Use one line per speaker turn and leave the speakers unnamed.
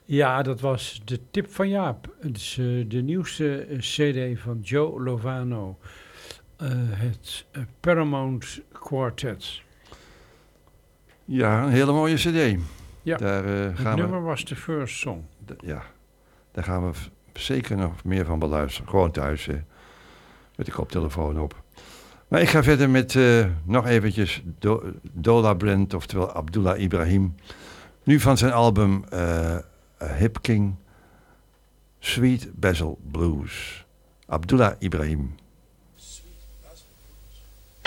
Ja, dat was de tip van Jaap. Het is de nieuwste CD van Joe Lovano. Het Paramount Quartet.
Ja, een hele mooie cd.
Ja,
Daar
het
gaan
nummer was de first song.
Ja, daar gaan we zeker nog meer van beluisteren. Gewoon thuis, met de koptelefoon op. Maar ik ga verder met nog eventjes Dola Brand, oftewel Abdullah Ibrahim. Nu van zijn album Hip King, Sweet Basil Blues. Abdullah Ibrahim.